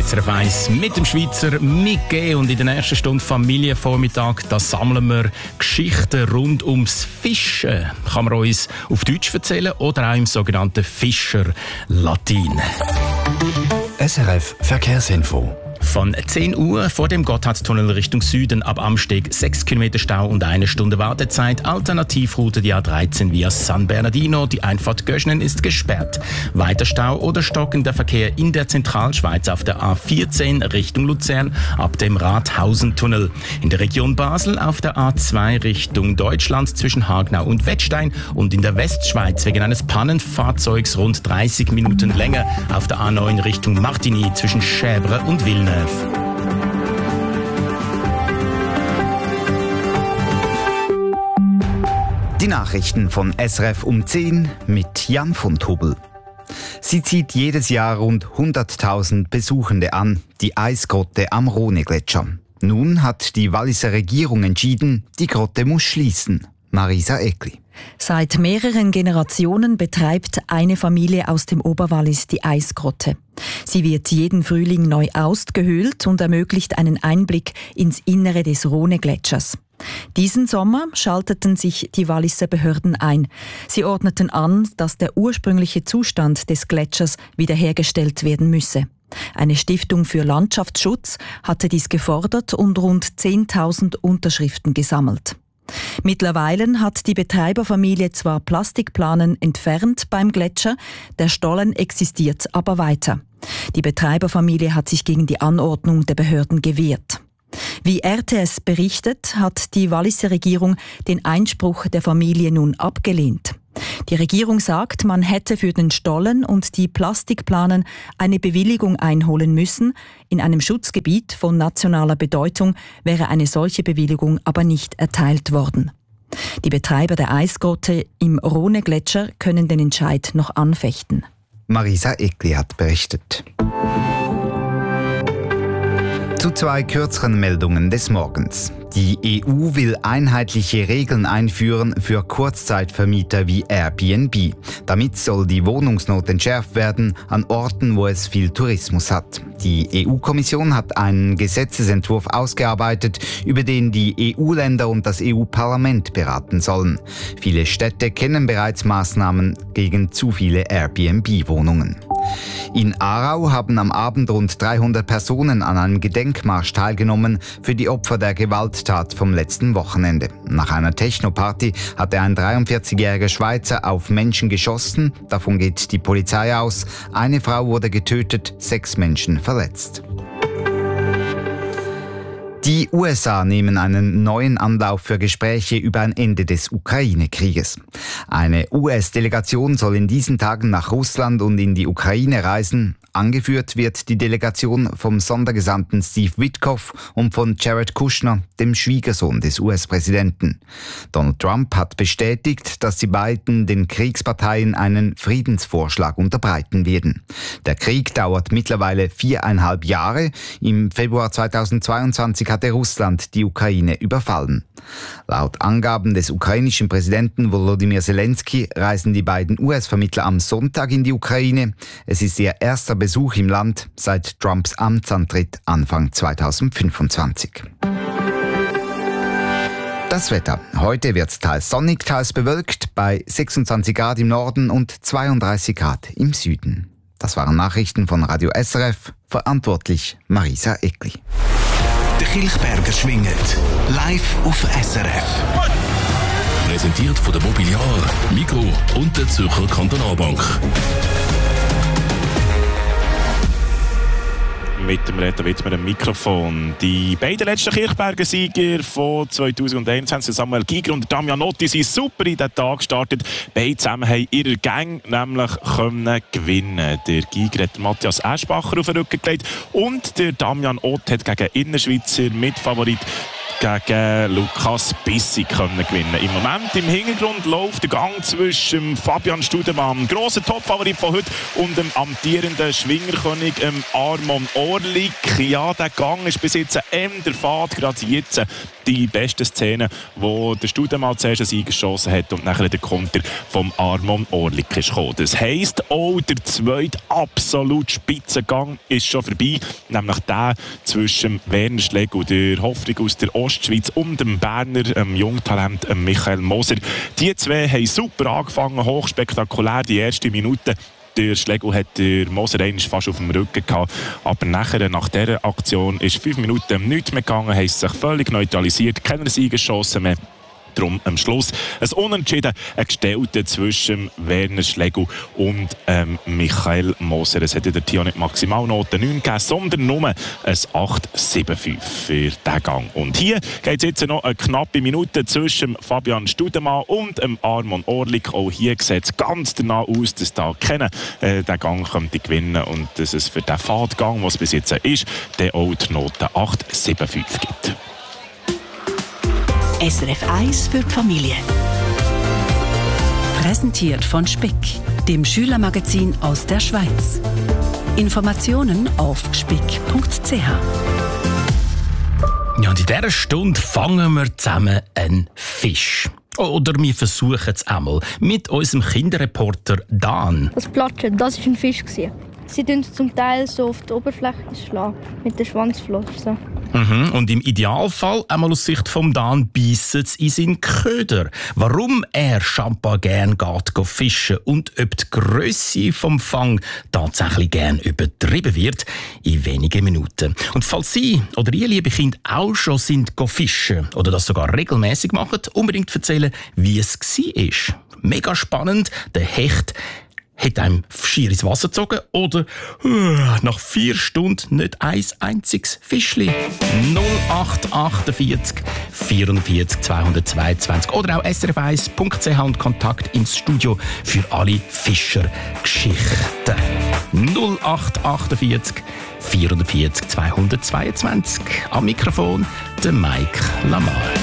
SRF 1 mit dem Schweizer Miguel und in der ersten Stunde Familienvormittag, da sammeln wir Geschichten rund ums Fischen. Kann man uns auf Deutsch erzählen oder auch im sogenannten Fischer-Latin. SRF Verkehrsinfo. Von 10 Uhr vor dem Gotthardtunnel Richtung Süden ab Amsteg 6 Kilometer Stau und 1 Stunde Wartezeit. Alternativroute die A13 via San Bernardino. Die Einfahrt Göschnen ist gesperrt. Weiter Stau oder stockender Verkehr in der Zentralschweiz auf der A14 Richtung Luzern ab dem Rathausentunnel. In der Region Basel auf der A2 Richtung Deutschland zwischen Hagnau und Wettstein und in der Westschweiz wegen eines Pannenfahrzeugs rund 30 Minuten länger auf der A9 Richtung Martigny zwischen Schäbre und Villeneuve. Die Nachrichten von SRF um 10 mit Jan von Tobel. Sie zieht jedes Jahr rund 100.000 Besuchende an, die Eisgrotte am Rhone-Gletscher. Nun hat die Walliser Regierung entschieden, die Grotte muss schließen. Marisa Eckli. Seit mehreren Generationen betreibt eine Familie aus dem Oberwallis die Eisgrotte. Sie wird jeden Frühling neu ausgehöhlt und ermöglicht einen Einblick ins Innere des Rhone-Gletschers. Diesen Sommer schalteten sich die Walliser Behörden ein. Sie ordneten an, dass der ursprüngliche Zustand des Gletschers wiederhergestellt werden müsse. Eine Stiftung für Landschaftsschutz hatte dies gefordert und rund 10.000 Unterschriften gesammelt. Mittlerweile hat die Betreiberfamilie zwar Plastikplanen entfernt beim Gletscher, der Stollen existiert aber weiter. Die Betreiberfamilie hat sich gegen die Anordnung der Behörden gewehrt. Wie RTS berichtet, hat die Walliser Regierung den Einspruch der Familie nun abgelehnt. Die Regierung sagt, man hätte für den Stollen und die Plastikplanen eine Bewilligung einholen müssen. In einem Schutzgebiet von nationaler Bedeutung wäre eine solche Bewilligung aber nicht erteilt worden. Die Betreiber der Eisgrotte im Rhone-Gletscher können den Entscheid noch anfechten. Marisa Eckli hat berichtet. Zu 2 kürzeren Meldungen des Morgens. Die EU will einheitliche Regeln einführen für Kurzzeitvermieter wie Airbnb. Damit soll die Wohnungsnot entschärft werden an Orten, wo es viel Tourismus hat. Die EU-Kommission hat einen Gesetzesentwurf ausgearbeitet, über den die EU-Länder und das EU-Parlament beraten sollen. Viele Städte kennen bereits Maßnahmen gegen zu viele Airbnb-Wohnungen. In Aarau haben am Abend rund 300 Personen an einem Gedenkmarsch teilgenommen für die Opfer der Gewalttat vom letzten Wochenende. Nach einer Techno-Party hatte ein 43-jähriger Schweizer auf Menschen geschossen. Davon geht die Polizei aus. Eine Frau wurde getötet, 6 Menschen verletzt. Die USA nehmen einen neuen Anlauf für Gespräche über ein Ende des Ukraine-Krieges. Eine US-Delegation soll in diesen Tagen nach Russland und in die Ukraine reisen. Angeführt wird die Delegation vom Sondergesandten Steve Witkoff und von Jared Kushner, dem Schwiegersohn des US-Präsidenten. Donald Trump hat bestätigt, dass die beiden den Kriegsparteien einen Friedensvorschlag unterbreiten werden. Der Krieg dauert mittlerweile 4,5 Jahre. Im Februar 2022 hatte Russland die Ukraine überfallen. Laut Angaben des ukrainischen Präsidenten Volodymyr Zelensky reisen die beiden US-Vermittler am Sonntag in die Ukraine. Es ist ihr erster Besuch im Land seit Trumps Amtsantritt Anfang 2025. Das Wetter. Heute wird es teils sonnig, teils bewölkt, bei 26 Grad im Norden und 32 Grad im Süden. Das waren Nachrichten von Radio SRF, verantwortlich Marisa Eckli. Der Kilchberger schwingt live auf SRF. Präsentiert von der Mobiliar, Migros und der Zürcher Kantonalbank. Mit dem Reto Wittmer am Mikrofon. Die beiden letzten Kilchberger Sieger von 2021, Samuel Giger und Damian Otti, sind super in den Tag gestartet. Beide zusammen haben ihre Gang nämlich gewinnen. Der Giger hat Matthias Eschbacher auf den Rücken gelegt und der Damian Ott hat gegen Innerschweizer Mitfavorit gegen Lukas Bissig gewinnen. Im Moment im Hintergrund läuft der Gang zwischen Fabian Studemann, grosser Topfavorit von heute, und dem amtierenden Schwingerkönig Armon Orlik. Ja, der Gang ist bis jetzt der Fahrt, gerade jetzt die beste Szene, wo der Studemann zuerst einen Sieg geschossen hat und nachher der Konter vom Armon Orlik ist gekommen. Das heisst, auch der zweite absolut Spitzengang ist schon vorbei, nämlich der zwischen Werner Schlegel, der Hoffnung aus der Ostschweiz, und dem Berner Jungtalent Michael Moser. Die zwei haben super angefangen, hochspektakulär die erste Minute. Der Schlegel hat der Moser fast auf dem Rücken gehabt. Aber nachher, nach dieser Aktion ist 5 Minuten nichts mehr gegangen, haben sich völlig neutralisiert, keine Siegeschancen mehr. Darum am Schluss ein Unentschieden, ein Gestellte zwischen Werner Schlegel und Michael Moser. Es hat ja der Tio nicht Maximalnote 9 gegeben, sondern nur ein 8,75 für diesen Gang. Und hier geht es jetzt noch eine knappe Minute zwischen Fabian Studemann und Armon Orlik. Auch hier sieht es ganz danach aus, dass da keiner den Gang könnte gewinnen und dass es für den Fahrtgang, was bis jetzt ist, dann auch die Note 8,75 gibt. SRF 1 für die Familie. Präsentiert von Speck, dem Schülermagazin aus der Schweiz. Informationen auf speck.ch. Ja, und in dieser Stunde fangen wir zusammen einen Fisch. Oder wir versuchen es einmal mit unserem Kinderreporter Dan. Das Platschen, das war ein Fisch. Sie tun zum Teil so auf die Oberfläche schlagen, mit der Schwanzflosse. Und im Idealfall, einmal aus Sicht vom Dan, beissen es in seinen Köder. Warum er scheinbar gern geht fischen und ob die Grösse vom Fang tatsächlich gern übertrieben wird, in wenigen Minuten. Und falls Sie oder ihr, liebe Kinder, auch schon sind fischen oder das sogar regelmäßig machen, unbedingt erzählen, wie es war. Mega spannend, der Hecht hat einem schier ins Wasser gezogen oder nach 4 Stunden nicht ein einziges Fischli. 0848 44 222 oder auch srf1.ch und Kontakt ins Studio für alle Fischergeschichten. 0848 44 222. Am Mikrofon der Mike Lamar.